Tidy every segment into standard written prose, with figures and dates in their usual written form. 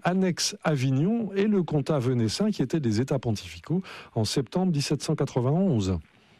annexe Avignon et le comtat venessin qui étaient des États pontificaux en septembre 1791.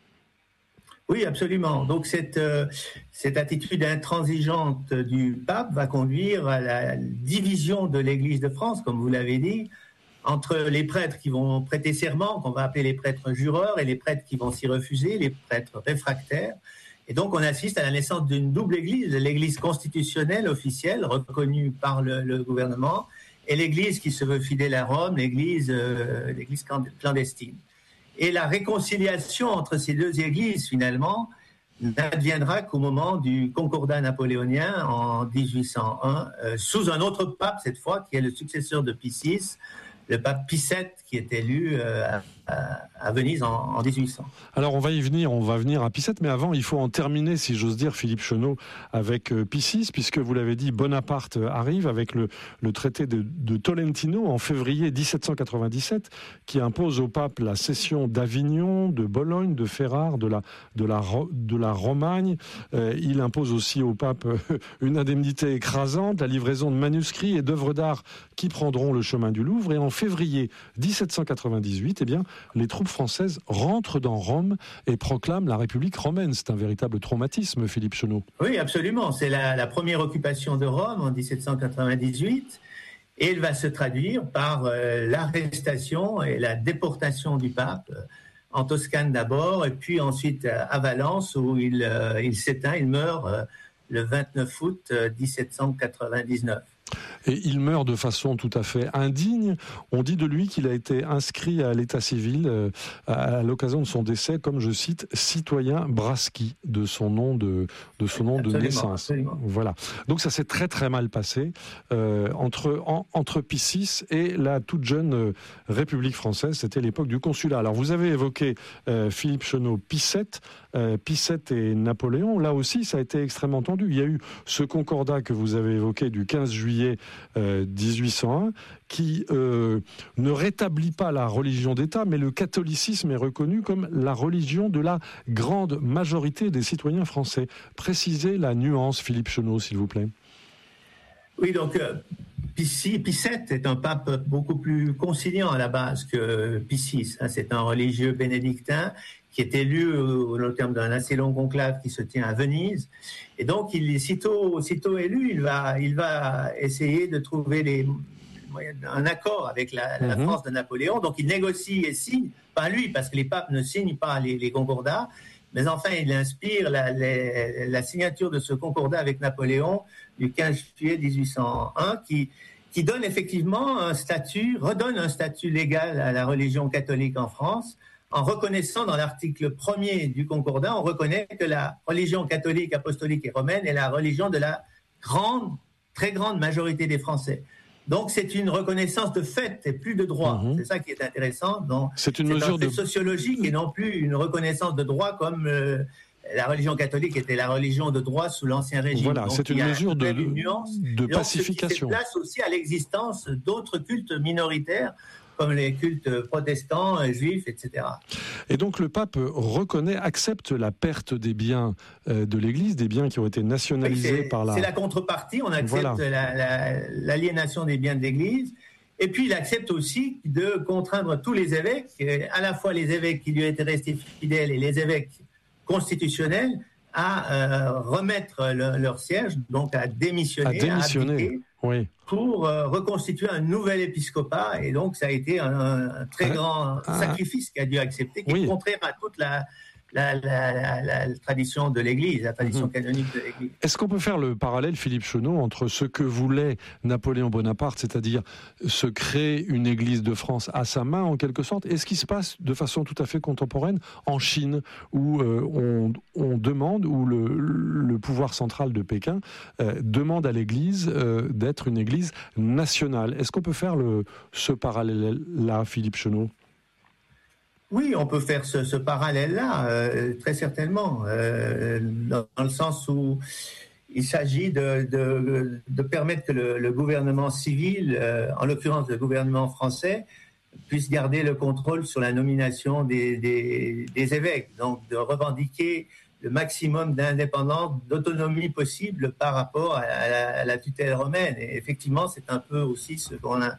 Oui, absolument. Donc cette attitude intransigeante du pape va conduire à la division de l'Église de France, comme vous l'avez dit, entre les prêtres qui vont prêter serment, qu'on va appeler les prêtres jureurs, et les prêtres qui vont s'y refuser, les prêtres réfractaires. Et donc on assiste à la naissance d'une double Église, l'Église constitutionnelle officielle, reconnue par le gouvernement, et l'Église qui se veut fidèle à Rome, l'Église clandestine. Et la réconciliation entre ces deux églises, finalement, n'adviendra qu'au moment du Concordat napoléonien en 1801, sous un autre pape cette fois, qui est le successeur de Pie VI, le pape Pie VII, qui est élu à Venise en 1800. Alors on va venir à Pie VII, mais avant il faut en terminer, si j'ose dire, Philippe Chenot, avec Pie VI, puisque vous l'avez dit, Bonaparte arrive avec le traité de Tolentino en février 1797, qui impose au pape la cession d'Avignon, de Bologne, de Ferrare, de la Romagne. Il impose aussi au pape une indemnité écrasante, la livraison de manuscrits et d'œuvres d'art qui prendront le chemin du Louvre. Et en février 1798, les troupes françaises rentrent dans Rome et proclament la République romaine. C'est un véritable traumatisme, Philippe Chenot. Oui, absolument. C'est la première occupation de Rome en 1798 et elle va se traduire par l'arrestation et la déportation du pape en Toscane d'abord et puis ensuite à Valence où il s'éteint, il meurt le 29 août 1799. Et il meurt de façon tout à fait indigne. On dit de lui qu'il a été inscrit à l'état civil à l'occasion de son décès, comme je cite, citoyen Braschi, de son nom de naissance. Absolument. Voilà. Donc ça s'est très très mal passé entre Pie VI et la toute jeune République française. C'était l'époque du consulat. Alors vous avez évoqué Philippe Chenot, Pie VII et Napoléon. Là aussi, ça a été extrêmement tendu. Il y a eu ce concordat que vous avez évoqué du 15 juillet 1801, qui ne rétablit pas la religion d'État, mais le catholicisme est reconnu comme la religion de la grande majorité des citoyens français. Précisez la nuance, Philippe Chenot, s'il vous plaît. Oui, donc Pie VII est un pape beaucoup plus conciliant à la base que Pie VI. C'est un religieux bénédictin qui est élu au terme d'un assez long conclave qui se tient à Venise. Et donc, sitôt élu, il va essayer de trouver un accord avec la France de Napoléon. Donc, il négocie et signe, pas lui, parce que les papes ne signent pas les concordats, mais enfin, il inspire la signature de ce concordat avec Napoléon du 15 juillet 1801 qui donne effectivement redonne un statut légal à la religion catholique en France, en reconnaissant dans l'article 1er du Concordat, on reconnaît que la religion catholique, apostolique et romaine est la religion de la très grande majorité des Français. Donc c'est une reconnaissance de fait et plus de droit. C'est ça qui est intéressant. Donc, c'est une mesure un fait sociologique et non plus une reconnaissance de droit comme la religion catholique était la religion de droit sous l'Ancien Régime. Voilà, donc, c'est une mesure de Ce pacification. qui fait place aussi à l'existence d'autres cultes minoritaires comme les cultes protestants, juifs, etc. Et donc le pape accepte la perte des biens de l'Église, des biens qui ont été nationalisés par la... C'est la contrepartie, on accepte l'aliénation des biens de l'Église, et puis il accepte aussi de contraindre tous les évêques, à la fois les évêques qui lui étaient restés fidèles et les évêques constitutionnels, à remettre leur siège, donc à démissionner. À abdiquer, oui. Pour reconstituer un nouvel épiscopat, et donc ça a été un très grand sacrifice qu'a dû accepter, qui est contraire à toute la tradition de l'Église, la tradition canonique de l'Église. Est-ce qu'on peut faire le parallèle, Philippe Chenot, entre ce que voulait Napoléon Bonaparte, c'est-à-dire se créer une Église de France à sa main, en quelque sorte, et ce qui se passe de façon tout à fait contemporaine en Chine, où on demande, où le pouvoir central de Pékin demande à l'Église d'être une Église nationale. Est-ce qu'on peut faire ce parallèle-là, Philippe Chenot ? Oui, on peut faire ce parallèle-là, très certainement, dans le sens où il s'agit de permettre que le gouvernement civil, en l'occurrence le gouvernement français, puisse garder le contrôle sur la nomination des évêques, donc de revendiquer maximum d'indépendance, d'autonomie possible par rapport à la tutelle romaine. Et effectivement, c'est un peu aussi ce